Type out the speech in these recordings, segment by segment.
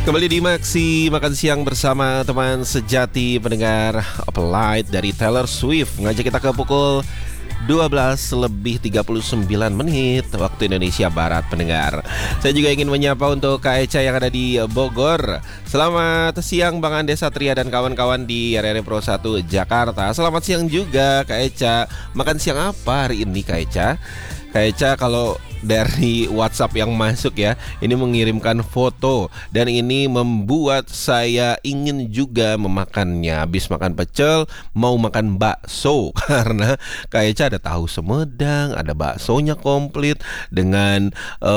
Kembali di Maksi Makan Siang bersama teman sejati pendengar Polite dari Taylor Swift. Ngajak kita ke pukul 12:39 waktu Indonesia Barat pendengar. Saya juga ingin menyapa untuk Kak Eca yang ada di Bogor. Selamat siang Bang Ande Satria dan kawan-kawan di RRI Pro 1 Jakarta. Selamat siang juga Kak Eca. Makan siang apa hari ini Kak Eca? Kak Eca kalau dari WhatsApp yang masuk ya, ini mengirimkan foto dan ini membuat saya ingin juga memakannya. Habis makan pecel mau makan bakso karena Kak Eca ada tahu Sumedang, ada baksonya komplit dengan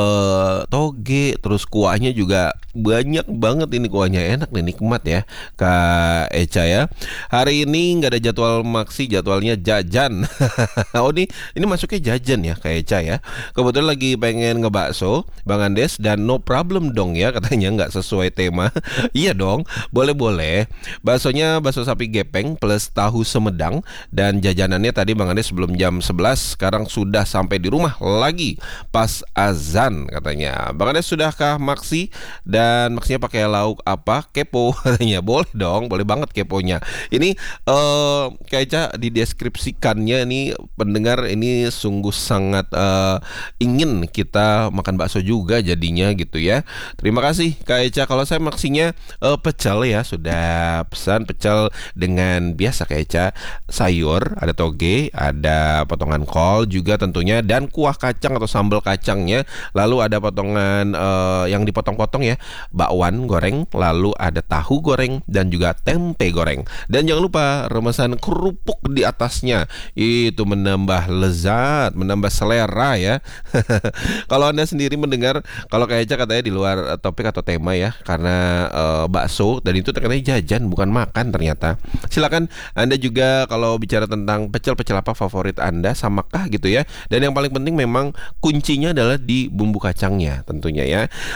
toge, terus kuahnya juga banyak banget. Ini kuahnya enak nih, nikmat ya Kak Eca ya. Hari ini nggak ada jadwal Maksi, jadwalnya jajan. Oh ini masuknya jajan ya Kak Eca ya. Kebetulan lagi pengen ngebakso Bang Andes dan no problem dong ya, katanya nggak sesuai tema. Iya dong, boleh-boleh. Baksonya bakso sapi gepeng plus tahu Sumedang. Dan jajanannya tadi Bang Andes sebelum jam 11, sekarang sudah sampai di rumah lagi pas azan katanya. Bang Andes sudahkah Maksi? Dan Maksinya pakai lauk apa? Kepo katanya. Boleh dong, boleh banget keponya. Ini kayaknya dideskripsikannya ini pendengar ini sungguh sangat ingin kita makan bakso juga jadinya gitu ya. Terima kasih Kak Eca. Kalau saya Maksinya pecel ya, sudah pesan pecel dengan biasa Kak Eca, sayur, ada toge, ada potongan kol juga tentunya, dan kuah kacang atau sambal kacangnya. Lalu ada potongan yang dipotong-potong ya, bakwan goreng, lalu ada tahu goreng dan juga tempe goreng. Dan jangan lupa remesan kerupuk di atasnya. Itu menambah lezat, menambah selera ya. Kalau Anda sendiri mendengar, kalau Kak Eca katanya di luar topik atau tema ya, karena bakso dan itu ternyata jajan bukan makan ternyata. Silakan Anda juga kalau bicara tentang pecel apa favorit Anda, samakah gitu ya. Dan yang paling penting memang kuncinya adalah di bumbu kacangnya tentunya ya.